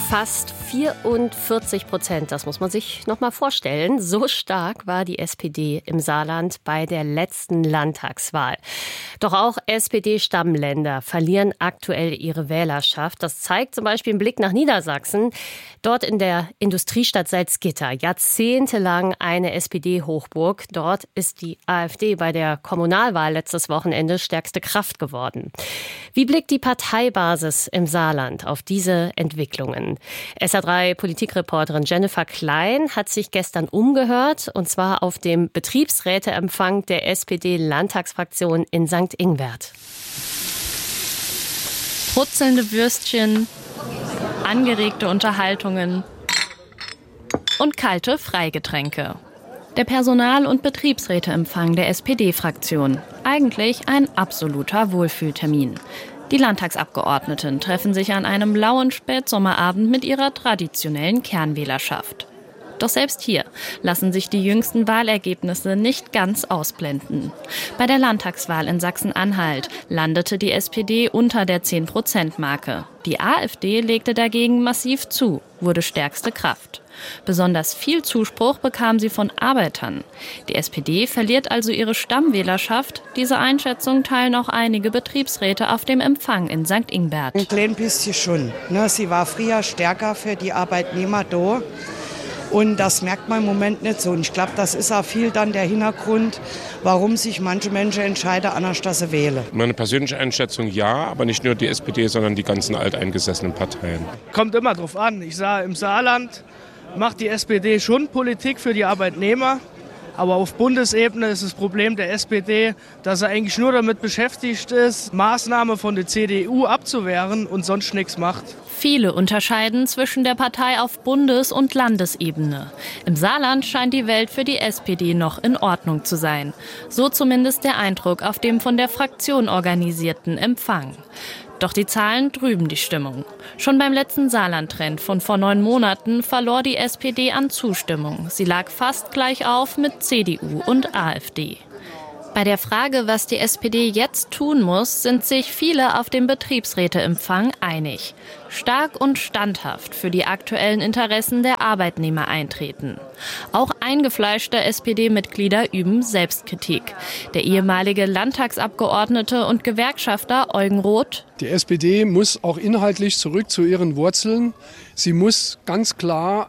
Fast 44%, das muss man sich noch mal vorstellen. So stark war die SPD im Saarland bei der letzten Landtagswahl. Doch auch SPD-Stammländer verlieren aktuell ihre Wählerschaft. Das zeigt zum Beispiel ein Blick nach Niedersachsen. Dort in der Industriestadt Salzgitter, jahrzehntelang eine SPD-Hochburg. Dort ist die AfD bei der Kommunalwahl letztes Wochenende stärkste Kraft geworden. Wie blickt die Parteibasis im Saarland auf diese Entwicklungen? SR3-Politikreporterin Jennifer Klein hat sich gestern umgehört, und zwar auf dem Betriebsräteempfang der SPD-Landtagsfraktion in St. Ingbert. Brutzelnde Würstchen, angeregte Unterhaltungen und kalte Freigetränke. Der Personal- und Betriebsräteempfang der SPD-Fraktion. Eigentlich ein absoluter Wohlfühltermin. Die Landtagsabgeordneten treffen sich an einem lauen Spätsommerabend mit ihrer traditionellen Kernwählerschaft. Doch selbst hier lassen sich die jüngsten Wahlergebnisse nicht ganz ausblenden. Bei der Landtagswahl in Sachsen-Anhalt landete die SPD unter der 10%-Marke. Die AfD legte dagegen massiv zu, wurde stärkste Kraft. Besonders viel Zuspruch bekam sie von Arbeitern. Die SPD verliert also ihre Stammwählerschaft. Diese Einschätzung teilen auch einige Betriebsräte auf dem Empfang in St. Ingbert. Ein klein bisschen schon. Sie war früher stärker für die Arbeitnehmer da. Und das merkt man im Moment nicht so. Und ich glaube, das ist auch viel dann der Hintergrund, warum sich manche Menschen entscheiden, anders zu wählen. Meine persönliche Einschätzung ja, aber nicht nur die SPD, sondern die ganzen alteingesessenen Parteien. Kommt immer drauf an. Ich sage, im Saarland macht die SPD schon Politik für die Arbeitnehmer. Aber auf Bundesebene ist das Problem der SPD, dass er eigentlich nur damit beschäftigt ist, Maßnahmen von der CDU abzuwehren und sonst nichts macht. Viele unterscheiden zwischen der Partei auf Bundes- und Landesebene. Im Saarland scheint die Welt für die SPD noch in Ordnung zu sein. So zumindest der Eindruck auf dem von der Fraktion organisierten Empfang. Doch die Zahlen trüben die Stimmung. Schon beim letzten Saarland-Trend von vor 9 Monaten verlor die SPD an Zustimmung. Sie lag fast gleich auf mit CDU und AfD. Bei der Frage, was die SPD jetzt tun muss, sind sich viele auf dem Betriebsräteempfang einig. Stark und standhaft für die aktuellen Interessen der Arbeitnehmer eintreten. Auch eingefleischte SPD-Mitglieder üben Selbstkritik. Der ehemalige Landtagsabgeordnete und Gewerkschafter Eugen Roth: Die SPD muss auch inhaltlich zurück zu ihren Wurzeln. Sie muss ganz klar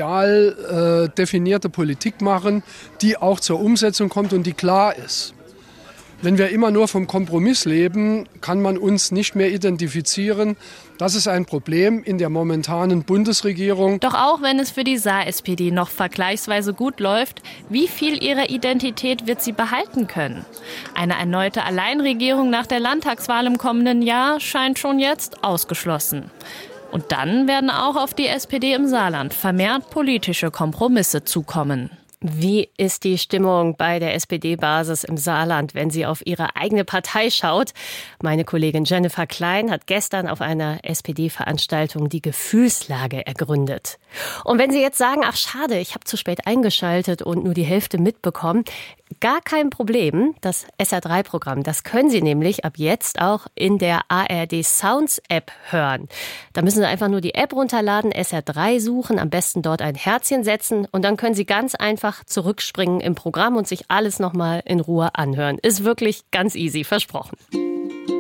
sozial definierte Politik machen, die auch zur Umsetzung kommt und die klar ist. Wenn wir immer nur vom Kompromiss leben, kann man uns nicht mehr identifizieren. Das ist ein Problem in der momentanen Bundesregierung. Doch auch wenn es für die Saar-SPD noch vergleichsweise gut läuft, wie viel ihrer Identität wird sie behalten können? Eine erneute Alleinregierung nach der Landtagswahl im kommenden Jahr scheint schon jetzt ausgeschlossen. Und dann werden auch auf die SPD im Saarland vermehrt politische Kompromisse zukommen. Wie ist die Stimmung bei der SPD-Basis im Saarland, wenn sie auf ihre eigene Partei schaut? Meine Kollegin Jennifer Klein hat gestern auf einer SPD-Veranstaltung die Gefühlslage ergründet. Und wenn Sie jetzt sagen, ach schade, ich habe zu spät eingeschaltet und nur die Hälfte mitbekommen, gar kein Problem. Das SR3-Programm, das können Sie nämlich ab jetzt auch in der ARD Sounds App hören. Da müssen Sie einfach nur die App runterladen, SR3 suchen, am besten dort ein Herzchen setzen und dann können Sie ganz einfach zurückspringen im Programm und sich alles nochmal in Ruhe anhören. Ist wirklich ganz easy, versprochen.